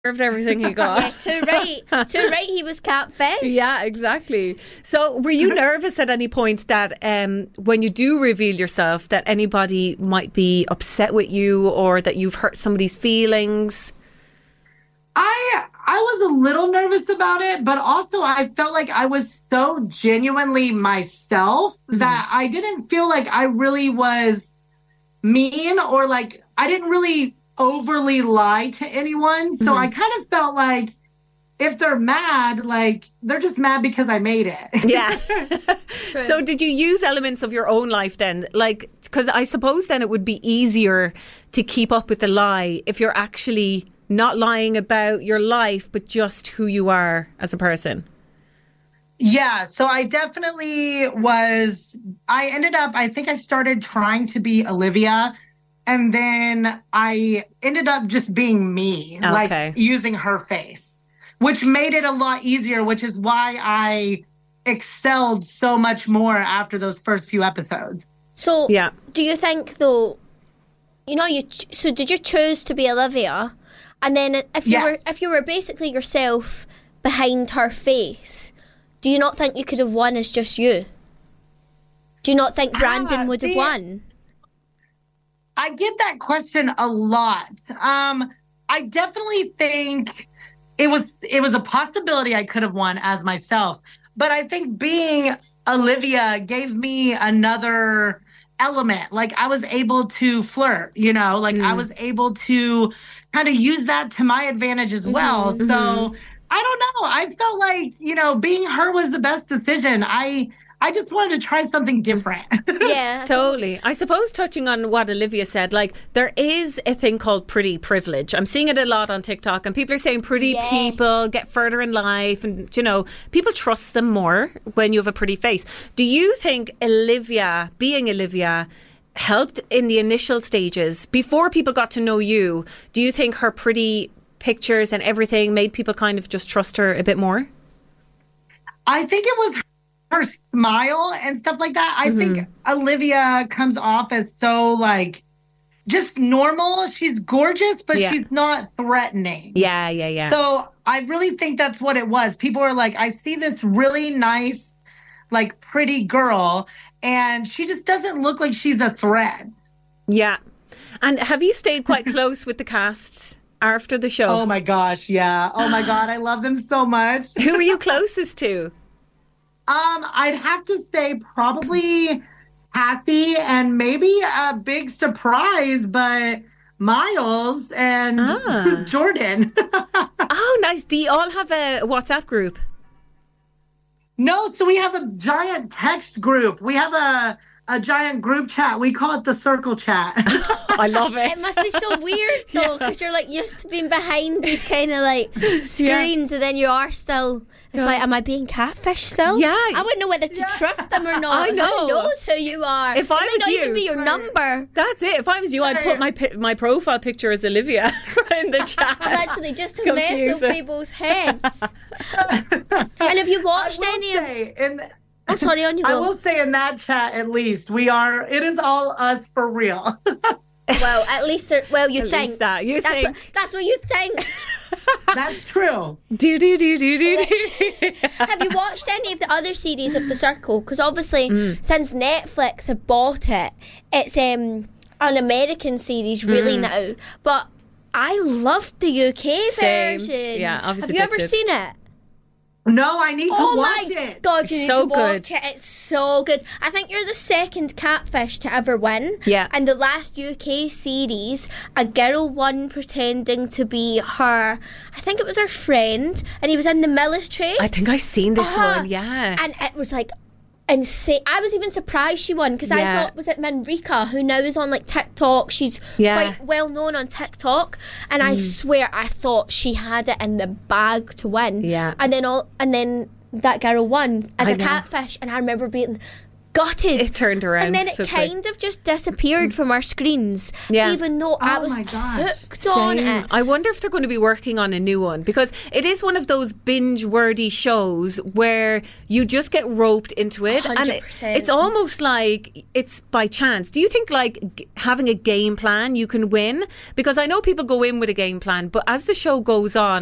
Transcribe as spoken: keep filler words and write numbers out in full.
deserved everything he got. Yeah, too right. Too right he was catfish. Yeah, exactly. So were you nervous at any point that um, when you do reveal yourself that anybody might be upset with you or that you've hurt somebody's feelings? I I was a little nervous about it, but also I felt like I was so genuinely myself mm-hmm. that I didn't feel like I really was mean or like I didn't really overly lie to anyone. So mm-hmm. I kind of felt like if they're mad, like they're just mad because I made it. Yeah. So did you use elements of your own life then? Like, because I suppose then it would be easier to keep up with the lie if you're actually not lying about your life, but just who you are as a person. Yeah, so I definitely was, I ended up, I think I started trying to be Olivia, and then I ended up just being me, okay. like using her face, which made it a lot easier, which is why I excelled so much more after those first few episodes. So, yeah. Do you think though, you know, you ch- so did you choose to be Olivia? And then if you yes. were if you were basically yourself behind her face, do you not think you could have won as just you? Do you not think Brandon ah, would have see, won? I get that question a lot. Um, I definitely think it was it was a possibility I could have won as myself. But I think being Olivia gave me another element. Like I was able to flirt, you know, like mm. I was able to kind of use that to my advantage as well. Mm-hmm. So I don't know. I felt like, you know, being her was the best decision. I I just wanted to try something different. Yeah, totally. I suppose touching on what Olivia said, like there is a thing called pretty privilege. I'm seeing it a lot on TikTok and people are saying pretty yeah. people get further in life and, you know, people trust them more when you have a pretty face. Do you think Olivia, being Olivia, helped in the initial stages before people got to know you? Do you think her pretty pictures and everything made people kind of just trust her a bit more? I think it was her smile and stuff like that. I mm-hmm. think Olivia comes off as so like just normal. She's gorgeous, but yeah. she's not threatening. Yeah, yeah, yeah. So I really think that's what it was. People are like, I see this really nice, like pretty girl, and she just doesn't look like she's a threat. Yeah. And have you stayed quite close with the cast after the show? Oh my gosh, yeah. Oh my God, I love them so much. Who are you closest to? Um, I'd have to say probably Cassie and maybe a big surprise, but Miles and ah. Jordan. Oh, nice. Do you all have a WhatsApp group? No, so we have a giant text group. We have a a giant group chat. We call it the circle chat. I love it. It must be so weird though, because yeah. you're like used to being behind these kind of like screens, yeah. and then you are still. It's yeah. like, am I being catfished still? Yeah. I wouldn't know whether to yeah. trust them or not. I know. Who knows who you are? If I it was may not you, even be your right. number. That's it. If I was you, I'd put my my profile picture as Olivia in the chat. Literally, just to mess with people's heads. And have you watched any of? In, oh, sorry, on you go. I will say in that chat, at least we are. It is all us for real. Well, at least, there, well, you at think that. You that's think what, that's what you think. That's true. Do do do do do do. Have you watched any of the other series of The Circle? Because obviously, mm. since Netflix have bought it, it's um, an American series really mm. now. But I loved the U K Same. version. Yeah, obviously. Have you addicted. ever seen it? No, I need to oh watch my it. God, you need so to watch good. it. It's so good. I think you're the second catfish to ever win. Yeah. And the last U K series, a girl won pretending to be her, I think it was her friend, and he was in the military. I think I've seen this uh-huh. one, yeah. And it was like insane. I was even surprised she won because yeah. I thought, was it Manrika, who now is on like TikTok? She's yeah. quite well known on TikTok, and mm. I swear I thought she had it in the bag to win. Yeah. And then all, and then that girl won as I a know. catfish, and I remember being gutted. It turned around. And then it so kind quick. of just disappeared from our screens. Yeah. Even though I Oh was my gosh. hooked on Same. it. I wonder if they're going to be working on a new one, because it is one of those binge-worthy shows where you just get roped into it. one hundred percent. And it, it's almost like it's by chance. Do you think like g- having a game plan you can win? Because I know people go in with a game plan, but as the show goes on,